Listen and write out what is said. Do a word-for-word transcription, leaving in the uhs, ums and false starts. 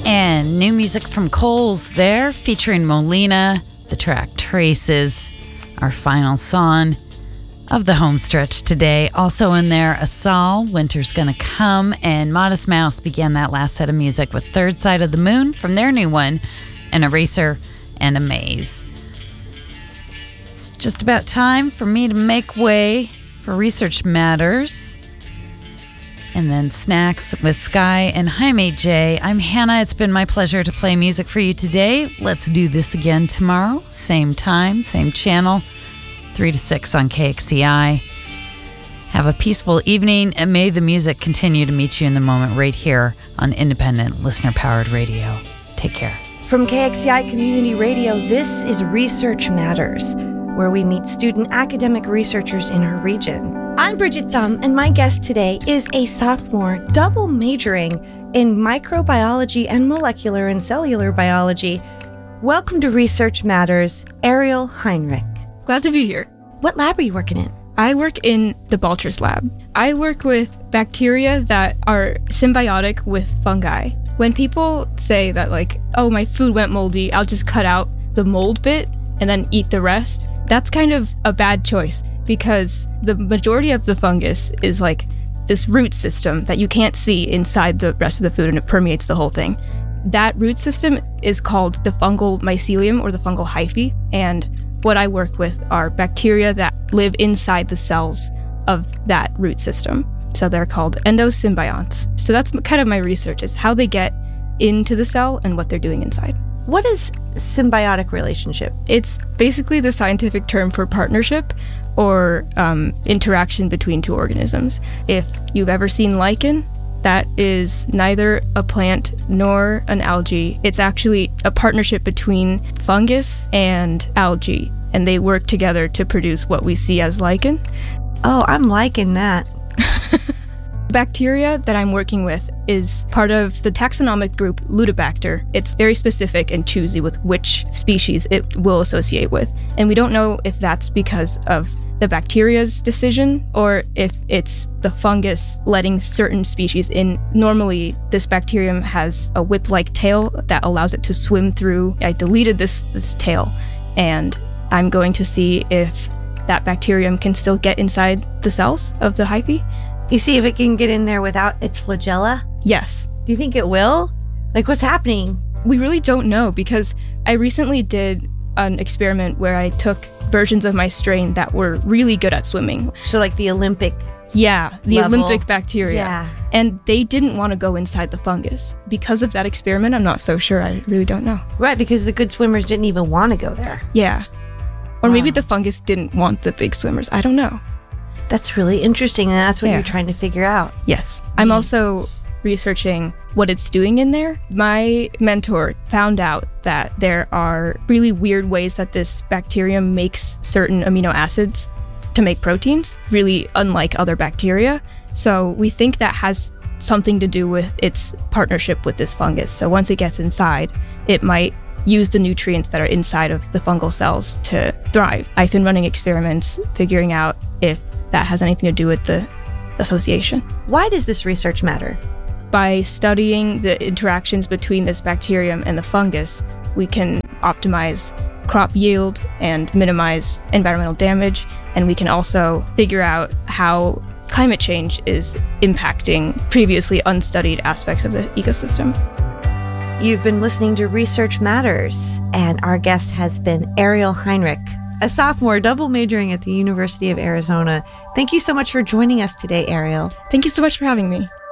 And new music from Coles there, featuring Molina, the track Traces, our final song of the home stretch today. Also in there, Asal, Winter's Gonna Come, and Modest Mouse began that last set of music with Third Side of the Moon from their new one, An Eraser and a Maze. It's just about time for me to make way for Research Matters. And then Snacks with Sky and Jaime J. I'm Hannah. It's been my pleasure to play music for you today. Let's do this again tomorrow. Same time, same channel, three to six on K X C I. Have a peaceful evening, and may the music continue to meet you in the moment right here on independent, listener-powered radio. Take care. From K X C I Community Radio, this is Research Matters, where we meet student academic researchers in our region. I'm Bridget Thumb, and my guest today is a sophomore double majoring in microbiology and molecular and cellular biology. Welcome to Research Matters, Ariel Heinrich. Glad to be here. What lab are you working in? I work in the Balchers lab. I work with bacteria that are symbiotic with fungi. When people say that, like, oh, my food went moldy, I'll just cut out the mold bit and then eat the rest, that's kind of a bad choice, because the majority of the fungus is like this root system that you can't see inside the rest of the food, and it permeates the whole thing. That root system is called the fungal mycelium or the fungal hyphae, and what I work with are bacteria that live inside the cells of that root system. So they're called endosymbionts. So that's kind of my research, is how they get into the cell and what they're doing inside. What is symbiotic relationship? It's basically the scientific term for partnership or um, interaction between two organisms. If you've ever seen lichen, that is neither a plant nor an algae. It's actually a partnership between fungus and algae, and they work together to produce what we see as lichen. Oh, I'm liking that. Bacteria that I'm working with is part of the taxonomic group Ludibacter. It's very specific and choosy with which species it will associate with. And we don't know if that's because of the bacteria's decision or if it's the fungus letting certain species in. Normally, this bacterium has a whip-like tail that allows it to swim through. I deleted this, this tail, and I'm going to see if that bacterium can still get inside the cells of the hyphae. You see if it can get in there without its flagella? Yes. Do you think it will? Like, what's happening? We really don't know, because I recently did an experiment where I took versions of my strain that were really good at swimming. So like the Olympic Yeah, the level. Olympic bacteria. Yeah. And they didn't want to go inside the fungus. Because of that experiment, I'm not so sure. I really don't know. Right, because the good swimmers didn't even want to go there. Yeah. Or Wow. maybe the fungus didn't want the big swimmers. I don't know. That's really interesting, and that's what Yeah. you're trying to figure out. Yes. I'm also researching what it's doing in there. My mentor found out that there are really weird ways that this bacterium makes certain amino acids to make proteins, really unlike other bacteria. So we think that has something to do with its partnership with this fungus. So once it gets inside, it might use the nutrients that are inside of the fungal cells to thrive. I've been running experiments figuring out if that has anything to do with the association. Why does this research matter? By studying the interactions between this bacterium and the fungus, we can optimize crop yield and minimize environmental damage, and we can also figure out how climate change is impacting previously unstudied aspects of the ecosystem. You've been listening to Research Matters, and our guest has been Ariel Heinrich, a sophomore double majoring at the University of Arizona. Thank you so much for joining us today, Ariel. Thank you so much for having me.